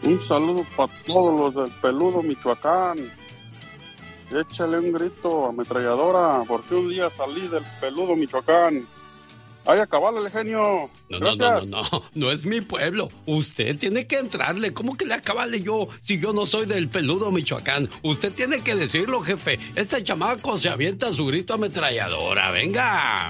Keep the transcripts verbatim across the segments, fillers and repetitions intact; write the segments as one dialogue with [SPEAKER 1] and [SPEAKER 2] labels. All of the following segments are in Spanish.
[SPEAKER 1] Un saludo para todos los del Peludo, Michoacán. Échale un grito, ametralladora, porque un día salí del Peludo, Michoacán. ¡Ay, acabale el genio!
[SPEAKER 2] No, no, no, no, no, no es mi pueblo. Usted tiene que entrarle. ¿Cómo que le acabale yo si yo no soy del Peludo, Michoacán? Usted tiene que decirlo, jefe. Este chamaco se avienta su grito ametralladora. ¡Venga!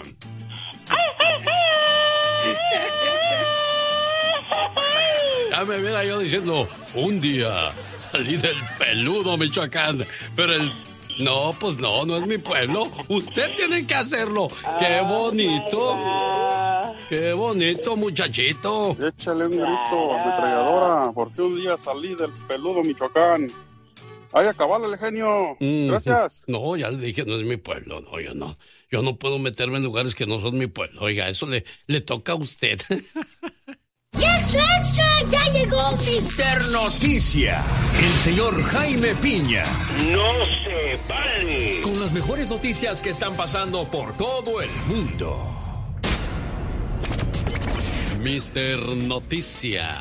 [SPEAKER 2] Ya me viera yo diciendo, un día salí del Peludo, Michoacán, pero el... No, pues no, no es mi pueblo. Usted tiene que hacerlo. ¡Qué bonito! ¡Qué bonito, muchachito!
[SPEAKER 1] Échale un grito, ametralladora, porque un día salí del Peludo, Michoacán. ¡Ay, acabale el genio!
[SPEAKER 2] Mm,
[SPEAKER 1] Gracias.
[SPEAKER 2] No, ya le dije, no es mi pueblo. No, yo no. Yo no puedo meterme en lugares que no son mi pueblo. Oiga, eso le, le toca a usted.
[SPEAKER 3] ¡Extra, extra! ¡Ya llegó mister Noticia!
[SPEAKER 4] El señor Jaime Piña.
[SPEAKER 5] ¡No se vale!
[SPEAKER 4] Con las mejores noticias que están pasando por todo el mundo.
[SPEAKER 2] mister Noticia.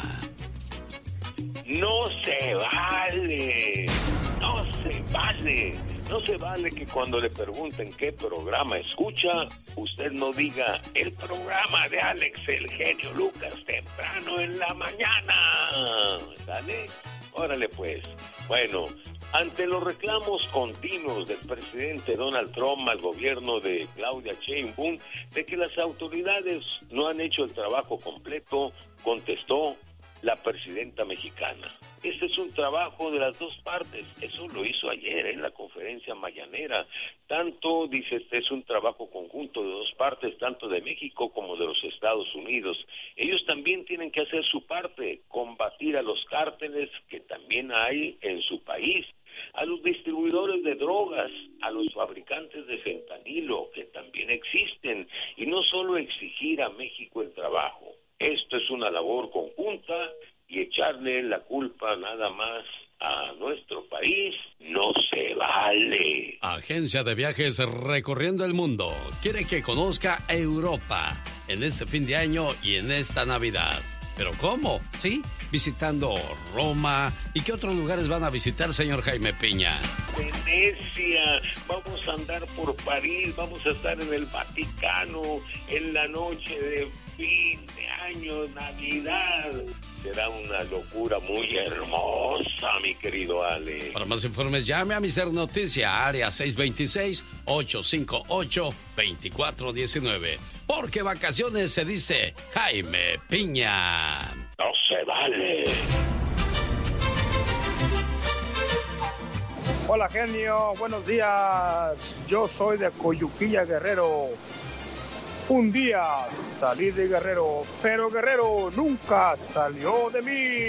[SPEAKER 5] ¡No se vale! ¡No se vale! No se vale que cuando le pregunten qué programa escucha, usted no diga el programa de Alex el genio Lucas temprano en la mañana. ¿Sale? Órale pues. Bueno, ante los reclamos continuos del presidente Donald Trump al gobierno de Claudia Sheinbaum de que las autoridades no han hecho el trabajo completo, contestó la presidenta mexicana. Este es un trabajo de las dos partes. Eso lo hizo ayer en la conferencia mañanera. Tanto, dice, este es un trabajo conjunto de dos partes, tanto de México como de los Estados Unidos. Ellos también tienen que hacer su parte, combatir a los cárteles que también hay en su país, a los distribuidores de drogas, a los fabricantes de fentanilo que también existen, y no solo exigir a México el trabajo. Esto es una labor conjunta y echarle la culpa nada más a nuestro país no se vale.
[SPEAKER 2] Agencia de viajes recorriendo el mundo quiere que conozca Europa en este fin de año y en esta Navidad. ¿Pero cómo? ¿Sí? Visitando Roma. ¿Y qué otros lugares van a visitar, señor Jaime Piña?
[SPEAKER 5] Venecia, vamos a andar por París, vamos a estar en el Vaticano, en la noche de fin de año, Navidad. Será una locura muy hermosa, mi querido Ale.
[SPEAKER 2] Para más informes, llame a mister Noticia, área seis dos seis, ocho cinco ocho, dos cuatro uno nueve. Porque vacaciones se dice Jaime Piña.
[SPEAKER 5] No se vale.
[SPEAKER 6] Hola, genio. Buenos días. Yo soy de Coyuquilla, Guerrero. Un día salí de Guerrero, pero Guerrero nunca salió de mí.